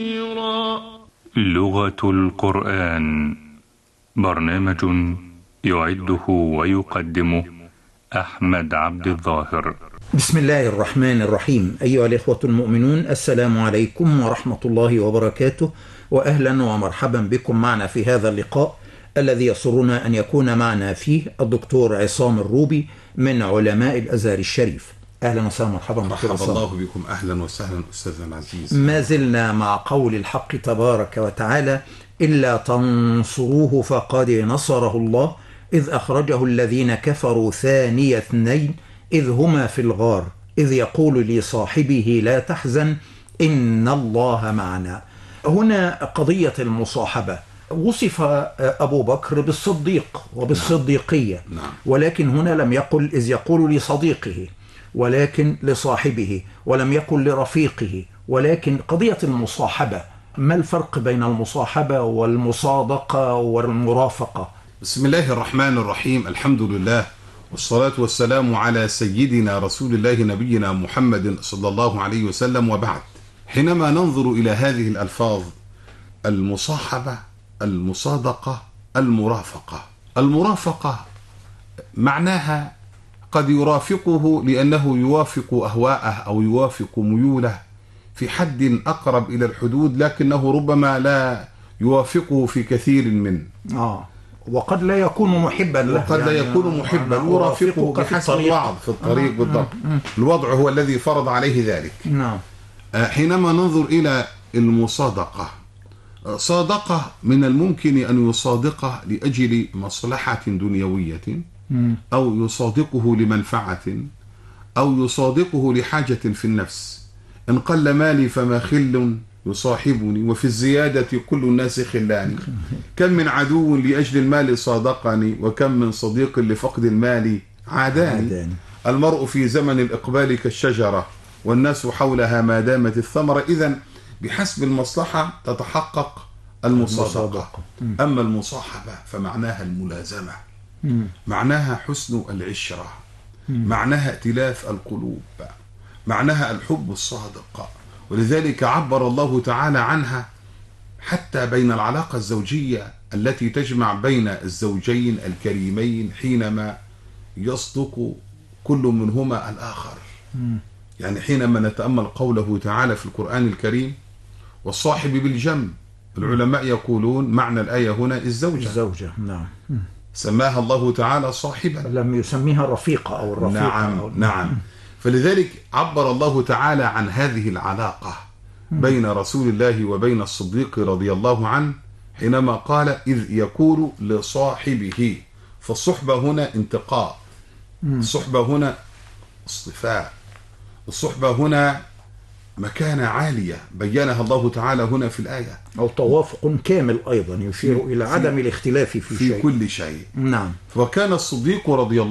لغة القرآن، برنامج يعده ويقدمه أحمد عبد الظاهر. بسم الله الرحمن الرحيم. أيها الإخوة المؤمنون، السلام عليكم ورحمة الله وبركاته، وأهلا ومرحبا بكم معنا في هذا اللقاء الذي يسرنا أن يكون معنا فيه الدكتور عصام الروبي من علماء الأزهر الشريف. أهلا وسهلا مرحبا. مرحبا الله بكم، أهلا وسهلا أستاذنا العزيز. ما زلنا مع قول الحق تبارك وتعالى: إلا تنصروه فقد نصره الله إذ أخرجه الذين كفروا ثاني اثنين إذ هما في الغار إذ يقول لصاحبه لا تحزن إن الله معنا. هنا قضية المصاحبة، وصف أبو بكر بالصديق وبالصديقية، ولكن هنا لم يقل إذ يقول لصديقه، ولكن لصاحبه، ولم يقل لرفيقه، ولكن قضية المصاحبة. ما الفرق بين المصاحبة والمصادقة والمرافقة؟ بسم الله الرحمن الرحيم، الحمد لله والصلاة والسلام على سيدنا رسول الله نبينا محمد صلى الله عليه وسلم، وبعد. حينما ننظر إلى هذه الألفاظ: المصاحبة، المصادقة، المرافقة معناها قد يرافقه لأنه يوافق أهواءه أو يوافق ميوله في حد أقرب إلى الحدود، لكنه ربما لا يوافقه في كثير منه. وقد لا يكون محبا له، وقد لا يكون محبا، يرافقه بحسب الوعظ في الطريق بالضبط. الوضع هو الذي فرض عليه ذلك. حينما ننظر إلى المصادقة، صادقة من الممكن أن يصادقه لأجل مصلحة دنيوية، أو يصادقه لمنفعة، أو يصادقه لحاجة في النفس. إن قل مالي فما خل يصاحبني، وفي الزيادة كل الناس خلاني. كم من عدو لأجل المال صادقني، وكم من صديق لفقد المال عاداني. المرء في زمن الإقبال كالشجرة، والناس حولها ما دامت الثمرة. إذن بحسب المصلحة تتحقق المصادقة. أما المصاحبة فمعناها الملازمة، معناها حسن العشرة، معناها ائتلاف القلوب، معناها الحب الصادق. ولذلك عبر الله تعالى عنها حتى بين العلاقة الزوجية التي تجمع بين الزوجين الكريمين، حينما يصدق كل منهما الآخر. يعني حينما نتأمل قوله تعالى في القرآن الكريم: والصاحب بالجنب. العلماء يقولون معنى الآية هنا الزوجة. نعم. سماها الله تعالى صاحبا، لم يسميها رفيقة أو الرفيقة. نعم. فلذلك عبر الله تعالى عن هذه العلاقة بين رسول الله وبين الصديق رضي الله عنه حينما قال: إذ يقول لصاحبه. فالصحبة هنا انتقاء، الصحبة هنا اصطفاء، الصحبة هنا مكانة عالية بيّنها الله تعالى هنا في الآية، أو توافق كامل أيضا يشير إلى عدم الاختلاف في شيء، كل شيء. نعم. وكان الصديق رضي الله